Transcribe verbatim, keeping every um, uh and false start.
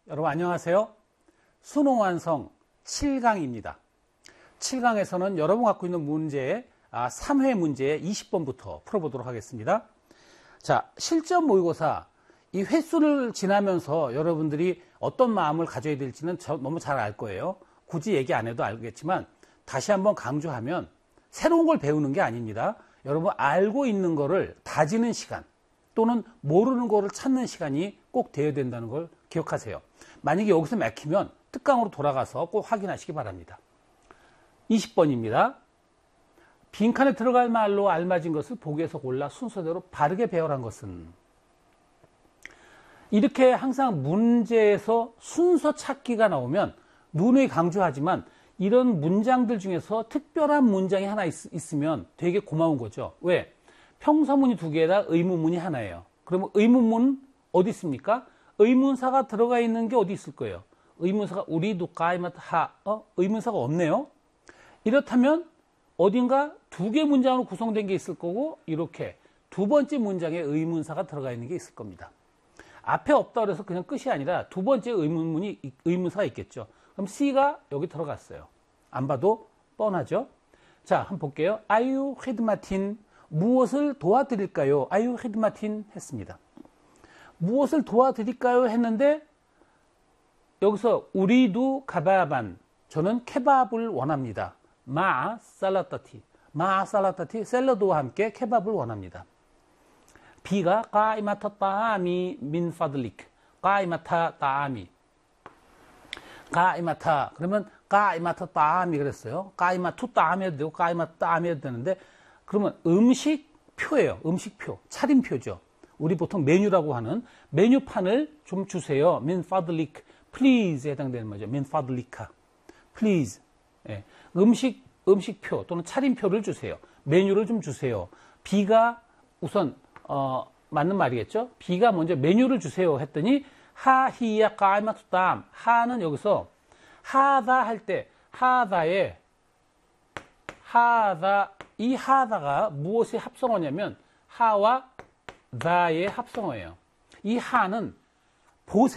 여러분 안녕하세요. 수능 완성 칠 강입니다. 칠 강에서는 여러분 갖고 있는 문제 아, 삼 회 문제 이십 번부터 풀어보도록 하겠습니다. 자, 실전 모의고사 이 횟수를 지나면서 여러분들이 어떤 마음을 가져야 될지는 저, 너무 잘 알 거예요. 굳이 얘기 안 해도 알겠지만 다시 한번 강조하면 새로운 걸 배우는 게 아닙니다. 여러분 알고 있는 거를 다지는 시간 또는 모르는 거를 찾는 시간이 꼭 되어야 된다는 걸 기억하세요. 만약에 여기서 막히면 특강으로 돌아가서 꼭 확인하시기 바랍니다. 이십 번입니다. 빈칸에 들어갈 말로 알맞은 것을 보기에서 골라 순서대로 바르게 배열한 것은. 이렇게 항상 문제에서 순서 찾기가 나오면 누누이 강조하지만 이런 문장들 중에서 특별한 문장이 하나 있, 있으면 되게 고마운 거죠. 왜? 평서문이 두 개다 의문문이 하나예요. 그러면 의문문 어디 있습니까? 의문사가 들어가 있는 게 어디 있을 거예요? 의문사가 우리도 까이마트 하, 어? 의문사가 없네요. 이렇다면 어딘가 두 개 문장으로 구성된 게 있을 거고 이렇게 두 번째 문장에 의문사가 들어가 있는 게 있을 겁니다. 앞에 없다 그래서 그냥 끝이 아니라 두 번째 의문문이 의문사가 있겠죠. 그럼 C가 여기 들어갔어요. 안 봐도 뻔하죠. 자, 한번 볼게요. 아유 헤드마틴 무엇을 도와드릴까요? 아유 헤드마틴 했습니다. 무엇을 도와드릴까요? 했는데 여기서 우리도 가바반 저는 케밥을 원합니다. 마 살라타티 마 살라타티 샐러드와 함께 케밥을 원합니다. B가 까이마타 따아미 민 파들릭 까이마타 따아미 까이마타 그러면 까이마타 따아미 그랬어요. 까이마투 따아미 해도 되고 까이마타 따아미 해도 되는데 그러면 음식표예요. 음식표 차림표죠. 우리 보통 메뉴라고 하는 메뉴판을 좀 주세요. 민 파들릭 please에 해당되는 말이죠. 민 파들리카 please 예. 음식 음식표 또는 차림표를 주세요. 메뉴를 좀 주세요. B가 우선 어, 맞는 말이겠죠. B가 먼저 메뉴를 주세요 했더니 하히야 까이마투담 하는 여기서 하다 할 때 하다에 하다 이 하다가 무엇의 합성어냐면 하와 다의 합성어예요. 이 하는 보세요.